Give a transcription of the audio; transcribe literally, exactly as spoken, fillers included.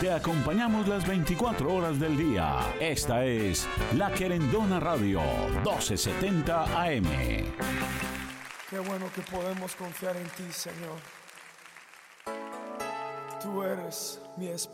Te acompañamos las veinticuatro horas del día. Esta es La Querendona Radio, doce setenta A M. Qué bueno que podemos confiar en ti, Señor. Tú eres mi esperanza.